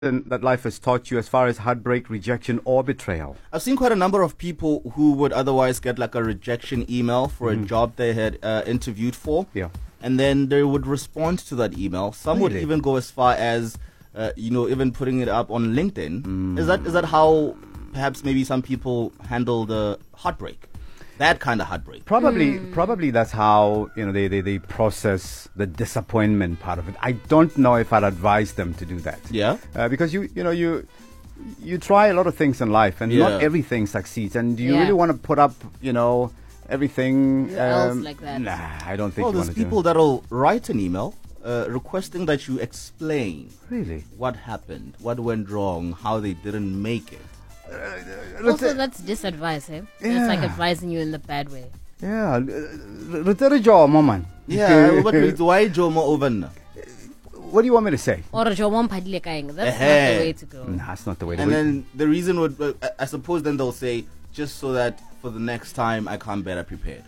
that life has taught you as far as heartbreak, rejection, or betrayal? I've seen quite a number of people who would otherwise get like a rejection email for a job they had interviewed for. Yeah. And then they would respond to that email. Some would even go as far as, even putting it up on LinkedIn. Is that how perhaps maybe some people handle the heartbreak? That kind of heartbreak. Probably that's how they process the disappointment part of it. I don't know if I'd advise them to do that. Yeah. Because you try a lot of things in life, and not everything succeeds. And do you really want to put up everything else like that? Nah, I don't think. Well, there's people that'll write an email requesting that you explain what happened, what went wrong, how they didn't make it. Also, that's disadvice, eh? It's like advising you in the bad way. Yeah. What Yeah, but why Jomo over? What do you want me to say? Or that's not the way to go. Nah, that's not the way to go. And then the reason would, I suppose, then they'll say, just so that for the next time I come better prepared.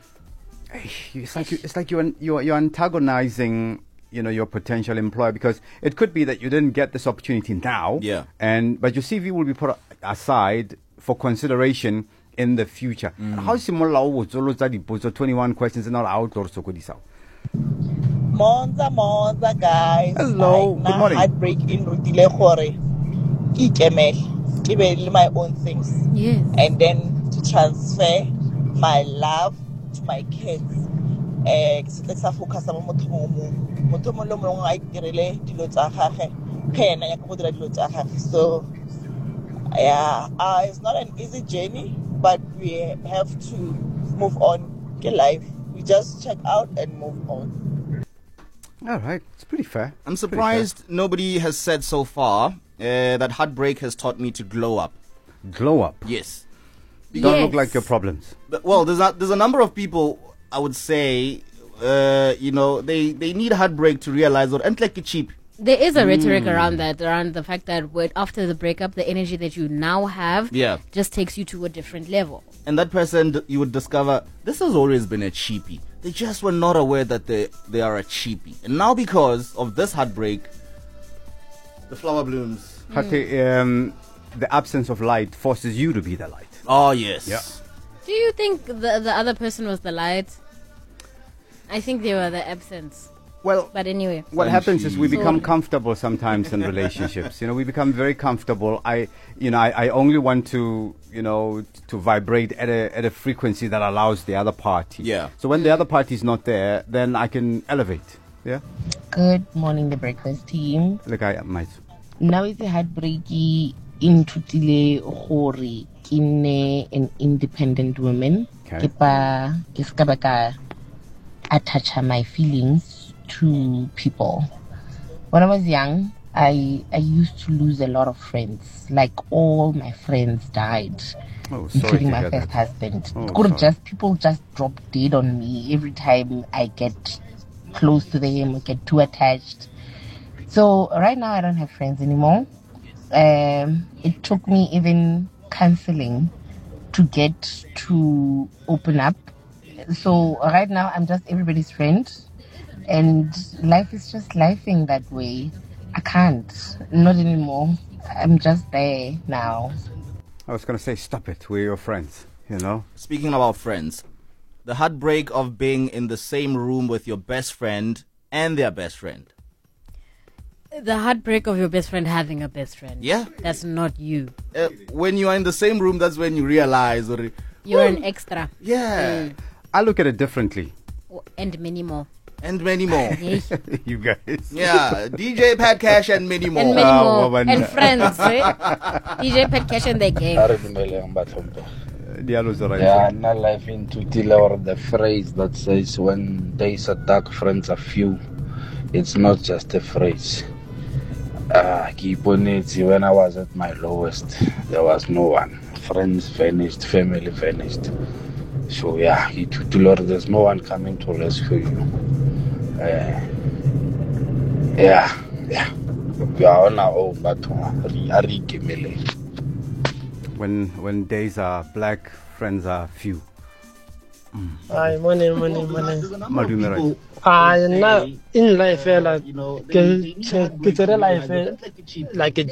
It's like you're antagonizing your potential employer, because it could be that you didn't get this opportunity now, but your CV will be put aside for consideration in the future. How similar was 21 questions not out or so good is out. Monza guys. Hello, good morning. Heartbreak in Rutile Khore. Ke my own things. Yes. And then to transfer my love to my kids. Let's focus on so yeah, it's not an easy journey, but we have to move on. Get life. We just check out and move on. All right, it's pretty fair. I'm surprised nobody has said so far that heartbreak has taught me to glow up. Glow up? Yes. Don't look like your problems. Well, there's a number of people, I would say, they need heartbreak to realize what and like cheap. There is a rhetoric around the fact that after the breakup, the energy that you now have just takes you to a different level. And that person, you would discover, this has always been a cheapie. They just were not aware that they are a cheapie. And now because of this heartbreak, the flower blooms. The absence of light forces you to be the light. Oh, yes. Yeah. Do you think the other person was the light? I think they were the absence. Well, but anyway, what happens is we become comfortable sometimes in relationships. We become very comfortable. I only want to vibrate at a frequency that allows the other party. Yeah. So when the other party is not there, then I can elevate. Yeah. Good morning, the breakfast team. Look, I might. Now it's a heartbreaky in Tutile Hori, an independent woman. Okay. Attach my feelings to people. When I was young, I used to lose a lot of friends. Like all my friends died, including my first husband. People just drop dead on me every time I get close to them, I get too attached. So right now I don't have friends anymore. It took me even counseling to get to open up. So right now I'm just everybody's friend. And life is just lifing that way. I can't. Not anymore. I'm just there now. I was going to say, stop it. We're your friends, Speaking about friends, the heartbreak of being in the same room with your best friend and their best friend. The heartbreak of your best friend having a best friend. Yeah. That's not you. When you are in the same room, that's when you realize. You're an extra. Yeah. I look at it differently. And many more. And many more. You guys. Yeah, DJ Pat Cash and many more. And many more. And friends, right? DJ Pat Cash and the gang. Yeah, not life into or the phrase that says when days are dark, friends are few. It's not just a phrase. Keep on it. When I was at my lowest, there was no one. Friends vanished, family vanished. So yeah, Lord, there's no one coming to rescue you. We are on our own, but when days are black, friends are few. Hi, money. Madume, Now in life, like, life, like a